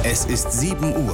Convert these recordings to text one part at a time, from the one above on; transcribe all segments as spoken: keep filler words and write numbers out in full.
Es ist sieben Uhr.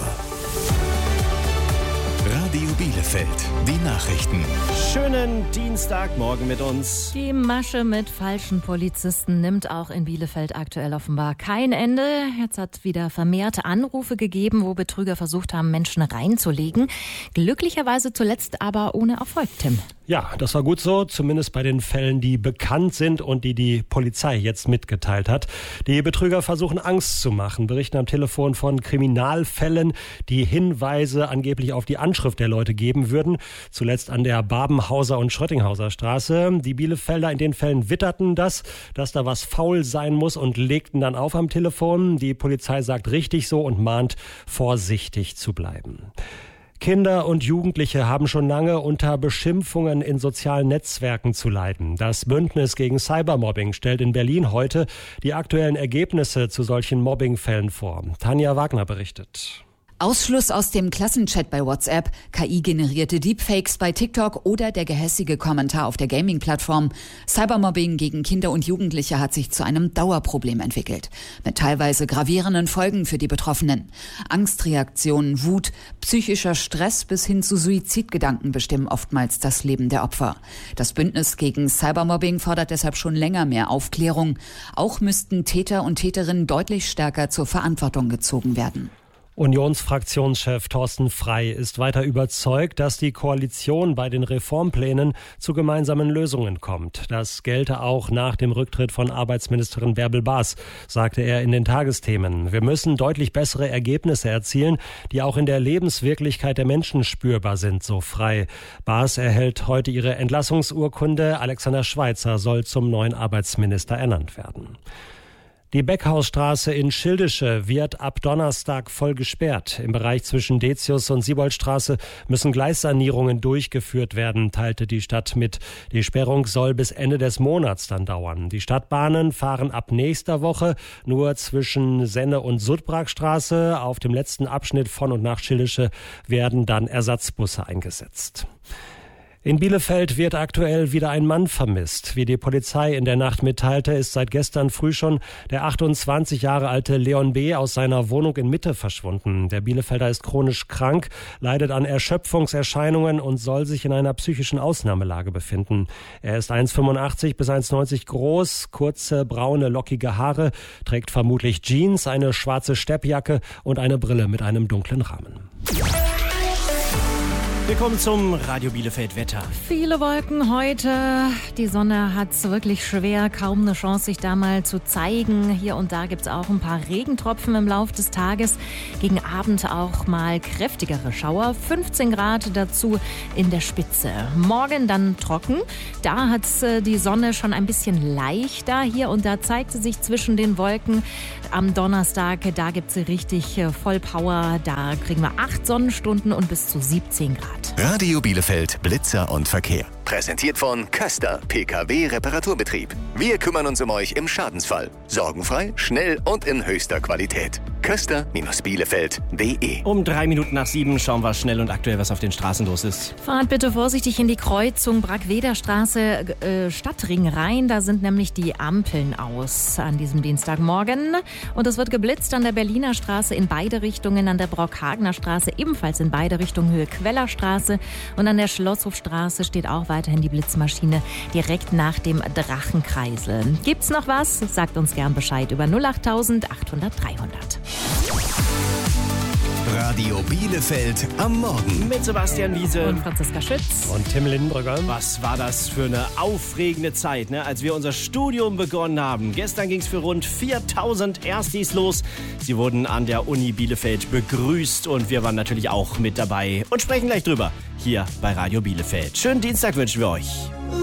Radio Bielefeld, die Nachrichten. Schönen Dienstagmorgen mit uns. Die Masche mit falschen Polizisten nimmt auch in Bielefeld aktuell offenbar kein Ende. Jetzt hat wieder vermehrt Anrufe gegeben, wo Betrüger versucht haben, Menschen reinzulegen. Glücklicherweise zuletzt aber ohne Erfolg, Tim. Ja, das war gut so, zumindest bei den Fällen, die bekannt sind und die die Polizei jetzt mitgeteilt hat. Die Betrüger versuchen Angst zu machen, berichten am Telefon von Kriminalfällen, die Hinweise angeblich auf die Anschrift der Leute geben würden. Zuletzt an der Babenhauser und Schröttinghauser Straße. Die Bielefelder in den Fällen witterten das, dass da was faul sein muss und legten dann auf am Telefon. Die Polizei sagt richtig so und mahnt, vorsichtig zu bleiben. Kinder und Jugendliche haben schon lange unter Beschimpfungen in sozialen Netzwerken zu leiden. Das Bündnis gegen Cybermobbing stellt in Berlin heute die aktuellen Ergebnisse zu solchen Mobbingfällen vor. Tanja Wagner berichtet. Ausschluss aus dem Klassenchat bei WhatsApp, K I-generierte Deepfakes bei TikTok oder der gehässige Kommentar auf der Gaming-Plattform. Cybermobbing gegen Kinder und Jugendliche hat sich zu einem Dauerproblem entwickelt. Mit teilweise gravierenden Folgen für die Betroffenen. Angstreaktionen, Wut, psychischer Stress bis hin zu Suizidgedanken bestimmen oftmals das Leben der Opfer. Das Bündnis gegen Cybermobbing fordert deshalb schon länger mehr Aufklärung. Auch müssten Täter und Täterinnen deutlich stärker zur Verantwortung gezogen werden. Unionsfraktionschef Thorsten Frey ist weiter überzeugt, dass die Koalition bei den Reformplänen zu gemeinsamen Lösungen kommt. Das gelte auch nach dem Rücktritt von Arbeitsministerin Bärbel Baas, sagte er in den Tagesthemen. Wir müssen deutlich bessere Ergebnisse erzielen, die auch in der Lebenswirklichkeit der Menschen spürbar sind, so Frey. Baas erhält heute ihre Entlassungsurkunde. Alexander Schweitzer soll zum neuen Arbeitsminister ernannt werden. Die Beckhausstraße in Schildische wird ab Donnerstag voll gesperrt. Im Bereich zwischen Detius und Sieboldstraße müssen Gleissanierungen durchgeführt werden, teilte die Stadt mit. Die Sperrung soll bis Ende des Monats dann dauern. Die Stadtbahnen fahren ab nächster Woche nur zwischen Senne- und Sudbragstraße. Auf dem letzten Abschnitt von und nach Schildische werden dann Ersatzbusse eingesetzt. In Bielefeld wird aktuell wieder ein Mann vermisst. Wie die Polizei in der Nacht mitteilte, ist seit gestern früh schon der achtundzwanzig Jahre alte Leon B. aus seiner Wohnung in Mitte verschwunden. Der Bielefelder ist chronisch krank, leidet an Erschöpfungserscheinungen und soll sich in einer psychischen Ausnahmelage befinden. Er ist eins Komma fünfundachtzig bis eins Komma neunzig groß, kurze, braune, lockige Haare, trägt vermutlich Jeans, eine schwarze Steppjacke und eine Brille mit einem dunklen Rahmen. Wir kommen zum Radio Bielefeld Wetter. Viele Wolken heute. Die Sonne hat es wirklich schwer, kaum eine Chance, sich da mal zu zeigen. Hier und da gibt es auch ein paar Regentropfen im Laufe des Tages. Gegen Abend auch mal kräftigere Schauer. fünfzehn Grad dazu in der Spitze. Morgen dann trocken. Da hat es die Sonne schon ein bisschen leichter. Hier und da zeigt sie sich zwischen den Wolken. Am Donnerstag, da gibt es richtig Vollpower. Da kriegen wir acht Sonnenstunden und bis zu siebzehn Grad. Radio Bielefeld, Blitzer und Verkehr. Präsentiert von Köster, P K W-Reparaturbetrieb. Wir kümmern uns um euch im Schadensfall. Sorgenfrei, schnell und in höchster Qualität. Köster Bielefeld punkt de. Um drei Minuten nach sieben schauen wir schnell und aktuell, was auf den Straßen los ist. Fahrt bitte vorsichtig in die Kreuzung Brackweder-Straße, äh, Stadtring rein. Da sind nämlich die Ampeln aus an diesem Dienstagmorgen. Und es wird geblitzt an der Berliner Straße in beide Richtungen, an der Brockhagener Straße ebenfalls in beide Richtungen Höhe Quellerstraße. Und an der Schlosshofstraße steht auch weiterhin die Blitzmaschine direkt nach dem Drachenkreisel. Gibt's noch was? Sagt uns gern Bescheid über null acht tausend achthundert dreihundert. Radio Bielefeld am Morgen. Mit Sebastian Wiese und Franziska Schütz. Und Tim Lindenbrücker. Was war das für eine aufregende Zeit, ne? Als wir unser Studium begonnen haben. Gestern ging es für rund viertausend Erstis los. Sie wurden an der Uni Bielefeld begrüßt und wir waren natürlich auch mit dabei und sprechen gleich drüber hier bei Radio Bielefeld. Schönen Dienstag wünschen wir euch.